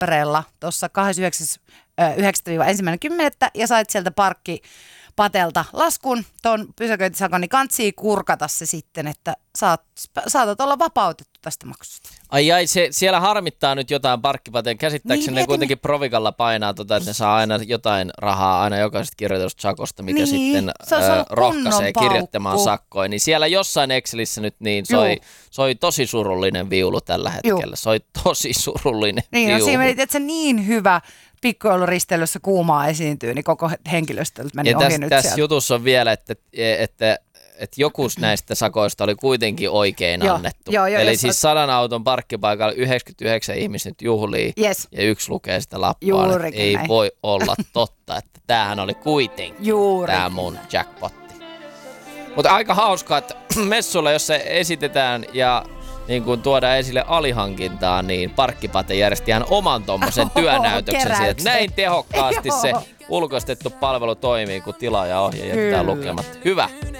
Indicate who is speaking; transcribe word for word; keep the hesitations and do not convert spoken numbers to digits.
Speaker 1: Tampereella tuossa kahdeskymmenesyhdeksäs ensimmäinen kymmenettä ja sait sieltä parkkipatelta laskun tuon pysäköintisakon, niin kantsii kurkata se sitten, että saat, saatat olla vapautettu tästä maksusta.
Speaker 2: Ai ai, se, siellä harmittaa nyt jotain parkkipateen. Käsittääkseni
Speaker 1: Niin,
Speaker 2: ne
Speaker 1: etin...
Speaker 2: kuitenkin provikalla painaa, tota, että ne saa aina jotain rahaa aina jokaisesta kirjoitusta sakosta, mikä
Speaker 1: niin,
Speaker 2: sitten
Speaker 1: se
Speaker 2: äh, rohkaisee kirjoittamaan sakkoja. Niin siellä jossain Excelissä nyt niin soi, soi tosi surullinen viulu tällä hetkellä. Juu. Soi tosi surullinen
Speaker 1: niin,
Speaker 2: viulu.
Speaker 1: No, siinä meni, että se niin hyvä pikkujouluristeilyssä kuumaa esiintyy, niin koko henkilöstöltä meni
Speaker 2: ja
Speaker 1: ohi
Speaker 2: täs,
Speaker 1: nyt
Speaker 2: tässä
Speaker 1: sieltä.
Speaker 2: jutussa on vielä, että, että että joku näistä sakoista oli kuitenkin oikein
Speaker 1: joo,
Speaker 2: annettu.
Speaker 1: joo, joo,
Speaker 2: Eli
Speaker 1: jos
Speaker 2: siis
Speaker 1: oot...
Speaker 2: sadan auton parkkipaikalla yhdeksänkymmentäyhdeksän ihmistä nyt juhlii
Speaker 1: yes.
Speaker 2: ja yksi lukee sitä lappua. Ei
Speaker 1: näin.
Speaker 2: voi olla totta, että tämähän oli kuitenkin
Speaker 1: Juurikin.
Speaker 2: tämä mun jackpotti. Mutta aika hauskaa, että messuilla, jos se esitetään ja niin kun tuodaan esille alihankintaa, niin Parkkipate järjesti ihan oman tommosen työnäytöksen siitä, että näin tehokkaasti se ulkoistettu palvelu toimii, kun tilaaja ohje jättää lukematta. Hyvä.